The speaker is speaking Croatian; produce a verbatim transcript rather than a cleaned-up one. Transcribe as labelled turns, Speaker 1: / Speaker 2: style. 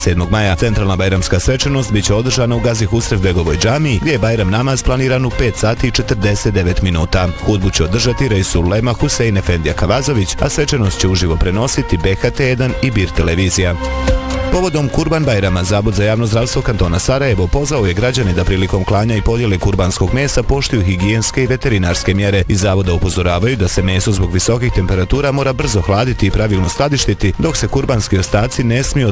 Speaker 1: sedmog maja centralna bajramska svečanost biće održana u Gazi Husrevbegovoj džamiji, gdje je Bajram namaz planiran u pet sati i četrdeset devet minuta. Hudbu će održati Reisul Ulema Husein Efendija Kavazović, a svečanost će uživo prenositi B H T jedan i Bir televizija. Povodom Kurban Bajrama, Zavod za javno zdravstvo kantona Sarajevo pozvao je građane da prilikom klanja i podjele kurbanskog mesa poštuju higijenske i veterinarske mjere. Iz zavoda upozoravaju da se meso zbog visokih temperatura mora brzo hladiti i pravilno skladištiti, dok se kurbanski ostaci ne smiju